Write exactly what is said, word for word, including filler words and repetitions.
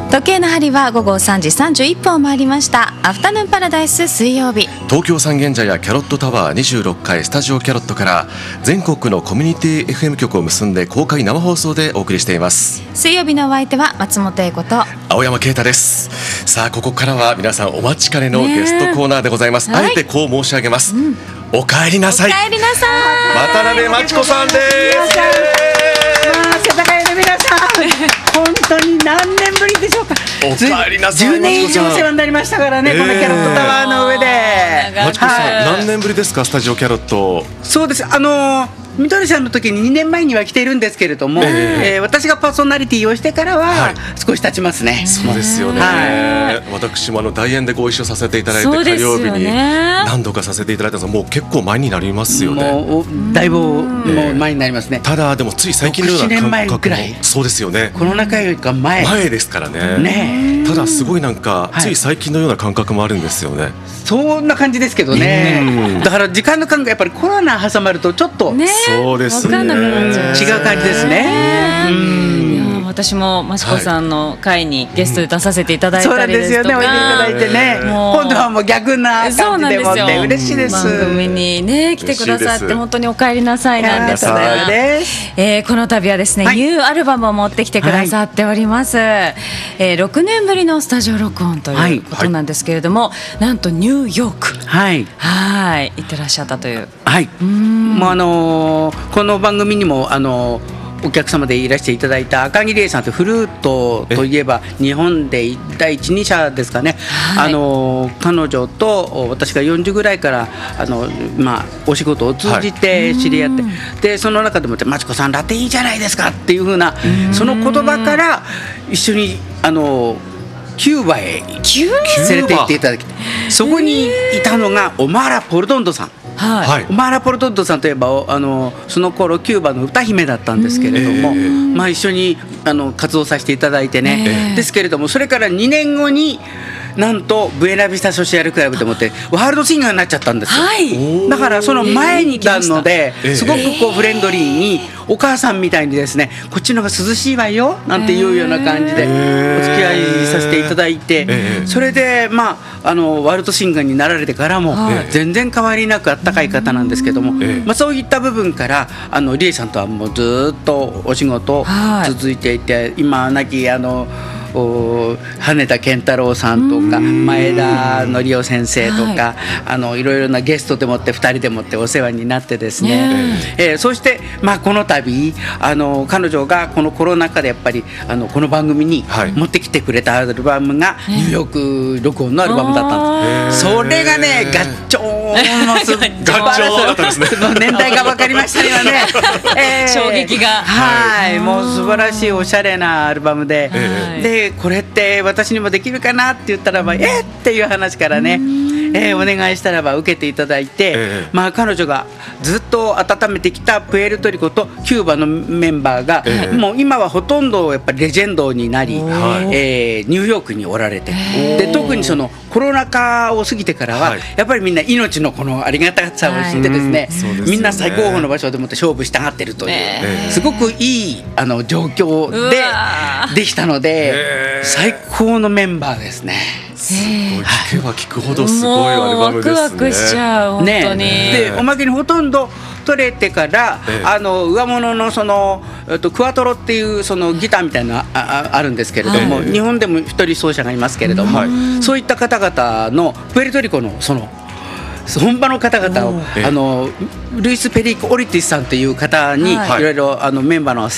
時計の針は午後さんじさんじゅういっぷんを回りました。アフタヌーンパラダイス水曜日、 東京三軒茶屋キャロットタワーにじゅうろっかいスタジオキャロットから全国のコミュニティ エフエム 局を結んで公開生放送でお送りしています。 水曜日のお相手は松本英子と青山啓太です。さあここからは皆さんお待ちかねのゲストコーナーでございます、ね、あえてこう申し上げます、うん、お帰りなさい。 お帰りなさい。 渡辺真知子さんです。 世田谷の皆さん本当に何年ぶりでしょうか。 お帰りなさい。 じゅうねん以上お世話になりましたからね、えー、このキャロットタワーの上で。 真知子さん、はい、何年ぶりですかスタジオキャロット。 そうです、あのーみどりさんの時ににねんまえには来ているんですけれども、えーえー、私がパーソナリティをしてからは少し経ちますね、はい、 そうですよね、はい、私もあの大演でご一緒させていただいて、火曜日に何度かさせていただいたんですが、もう結構前になりますよね。 もうだいぶもう前になりますね。 ただでもつい最近のような感覚もそうですよね。 コロナ禍よりか前前ですからね。 ね、 ただすごいなんか、はい、つい最近のような感覚もあるんですよね。 そんな感じですけどね。だから時間の感覚やっぱりコロナ挟まるとちょっと、 ね、 そうですね、 違う感じですね。うん、 私も真知子さんの会にゲストで出させていただいたりですとか、 そうなんですよね、おいでいただいてね、今度はもう逆な感じでもって嬉しいです。 番組にね来てくださって本当にお帰りなさいなんですが、えー、この度はですね、はい、ニューアルバムを持ってきてくださっております、はい、えー、ろくねんぶりのスタジオ録音ということなんですけれども、はい、なんとニューヨーク、はい、はい行ってらっしゃったという、はい、うーん、 もうあのー、この番組にもあのーお客様でいらしていただいた赤木玲さんとフルートといえば日本で第一人者ですかね、はい、あの彼女と私がよんじゅうぐらいからあの、まあ、お仕事を通じて知り合って、はい、でその中でも真知子さんラテいいじゃないですかっていう風なその言葉から一緒にあのキューバへ連れて行っていただき、そこにいたのがオマーラ・ポルトンドさん、はい、オマーラ・ポルトンドさんといえばあのその頃キューバの歌姫だったんですけれども、まあ、一緒にあの活動させていただいてね、ですけれどもそれからにねんごになんとブエナビスタソシアルクラブでもってワールドシンガーになっちゃったんですよ、はい、だからその前に来たので、えー、すごくこうフレンドリーにお母さんみたいにですね、こっちの方が涼しいわよなんていうような感じでお付き合いさせていただいて、えー、それで、まあ、あのワールドシンガーになられてからも全然変わりなくあったかい方なんですけども、えーまあ、そういった部分からあのリエさんとはもうずっとお仕事続いていて、はい、今亡きあの羽田健太郎さんとか前田紀夫先生とか、はい、あのいろいろなゲストでもってふたりでもってお世話になってですね、えー、そして、まあ、この度あの彼女がこのコロナ禍でやっぱりあのこの番組に持ってきてくれたアルバムがニューヨーク録音のアルバムだったんです。それがねガッチョーンのすガッチョーンだったんですね。 年代が分かりましたよね、 えー、衝撃が、 はい、もう素晴らしいおしゃれなアルバムで、でこれって私にもできるかなって言ったらば、えー、っていう話からね、えー、お願いしたらば受けていただいて、えーまあ、彼女がずっと温めてきたプエルトリコとキューバのメンバーが、えー、もう今はほとんどやっぱりレジェンドになり、えー、ニューヨークにおられて、で特にそのコロナ禍を過ぎてからは、はい、やっぱりみんな命のこのありがたさを知ってですね、はい、みんな最高峰の場所でもって勝負したがってるという、えー、すごくいいあの状況でできたので、えー、最高のメンバーですね。 すごい、聞けば聞くほどすごいアルバムですね。 ワクワクしちゃう本当に、 ね、でおまけにほとんど取れてから、ええ、あの上物のそのとクワトロっていうそのギターみたいなの あ, あるんですけれども、ええ、日本でも一人奏者がいますけれども、はい、そういった方々のプエルトリコのその本場の方々をあのルイス・ペリーコ・オリティスさんという方にいろいろあのメンバーの